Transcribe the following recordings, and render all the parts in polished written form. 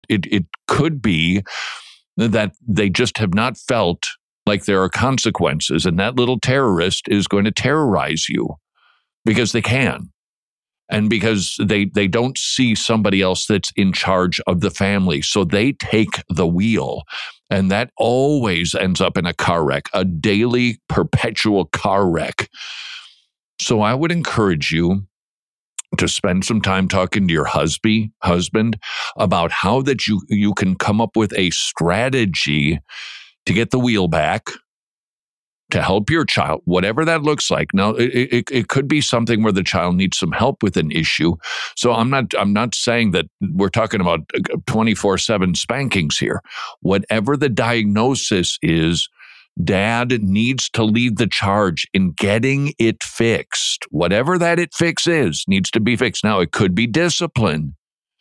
it could be that they just have not felt like there are consequences, and that little terrorist is going to terrorize you because they can. And because they don't see somebody else that's in charge of the family. So they take the wheel. And that always ends up in a car wreck, a daily, perpetual car wreck. So I would encourage you to spend some time talking to your husband about how that you can come up with a strategy to get the wheel back, to help your child, whatever that looks like. Now, it could be something where the child needs some help with an issue. So I'm not saying that we're talking about 24/7 spankings here. Whatever the diagnosis is, dad needs to lead the charge in getting it fixed. Whatever that fix is needs to be fixed. Now, it could be discipline.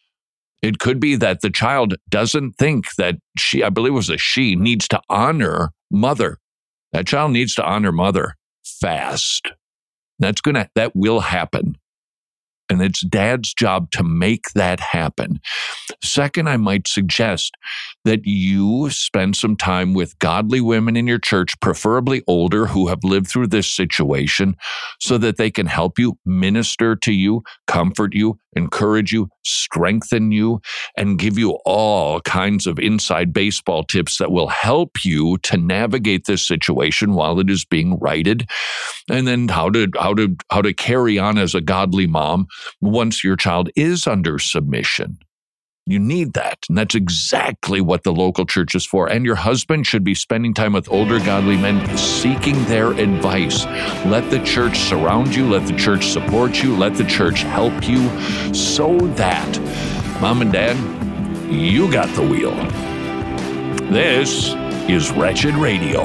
It could be that the child doesn't think that I believe it was a she, needs to honor mother. That child needs to honor mother fast. That will happen. And it's dad's job to make that happen. Second, I might suggest that you spend some time with godly women in your church, preferably older, who have lived through this situation, so that they can help you, minister to you, comfort you, encourage you, strengthen you, and give you all kinds of inside baseball tips that will help you to navigate this situation while it is being righted. And then how to carry on as a godly mom once your child is under submission. You need that. And that's exactly what the local church is for. And your husband should be spending time with older godly men, seeking their advice. Let the church surround you. Let the church support you. Let the church help you so that, mom and dad, you got the wheel. This is Wretched Radio.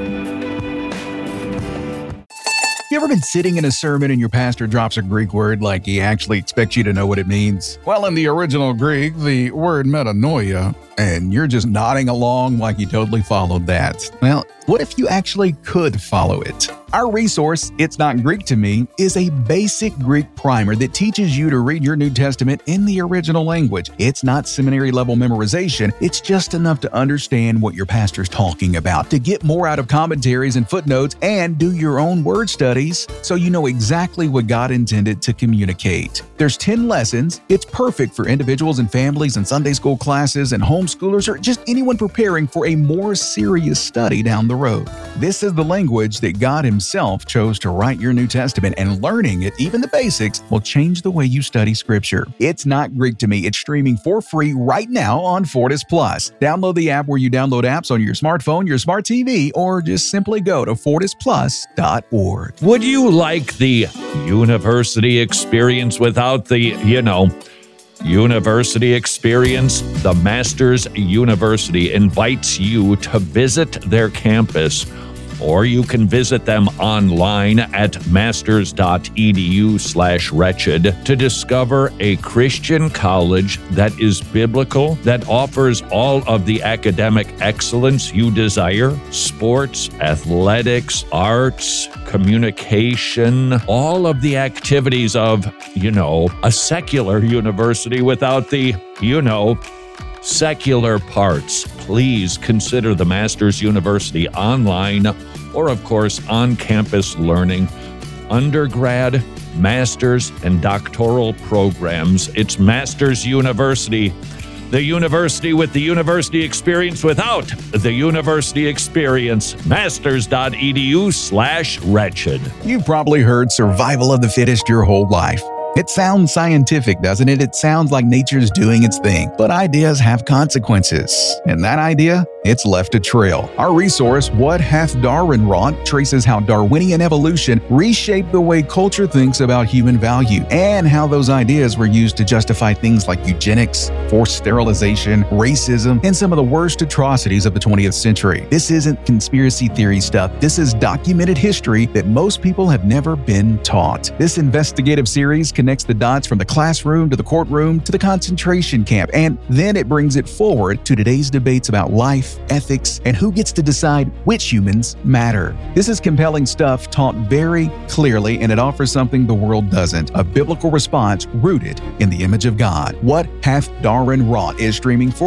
You ever been sitting in a sermon and your pastor drops a Greek word like he actually expects you to know what it means? Well, in the original Greek, the word metanoia, and you're just nodding along like you totally followed that. Well, what if you actually could follow it? Our resource, It's Not Greek to Me, is a basic Greek primer that teaches you to read your New Testament in the original language. It's not seminary-level memorization. It's just enough to understand what your pastor's talking about, to get more out of commentaries and footnotes, and do your own word studies so you know exactly what God intended to communicate. There's 10 lessons. It's perfect for individuals and families and Sunday school classes and homeschoolers or just anyone preparing for a more serious study down the road. This is the language that God Himself chose to write your New Testament, and learning it, even the basics, will change the way you study Scripture. It's Not Greek to Me. It's streaming for free right now on Fortis Plus. Download the app where you download apps on your smartphone, your smart TV, or just simply go to fortisplus.org. Would you like the university experience without the, university experience? The Masters University invites you to visit their campus, or you can visit them online at masters.edu/wretched to discover a Christian college that is biblical, that offers all of the academic excellence you desire: sports, athletics, arts, communication, all of the activities of, a secular university without the, secular parts. Please consider the Masters University online or, of course, on-campus learning, undergrad, master's, and doctoral programs. It's Masters University, the university with the university experience without the university experience. Masters.edu/wretched. You've probably heard survival of the fittest your whole life. It sounds scientific, doesn't it? It sounds like nature's doing its thing. But ideas have consequences. And that idea, it's left a trail. Our resource, What Hath Darwin Wrought, traces how Darwinian evolution reshaped the way culture thinks about human value, and how those ideas were used to justify things like eugenics, forced sterilization, racism, and some of the worst atrocities of the 20th century. This isn't conspiracy theory stuff. This is documented history that most people have never been taught. This investigative series connects the dots from the classroom to the courtroom to the concentration camp, and then it brings it forward to today's debates about life life, ethics, and who gets to decide which humans matter. This is compelling stuff taught very clearly, and it offers something the world doesn't: a biblical response rooted in the image of God. What Hath Darwin Wrought is streaming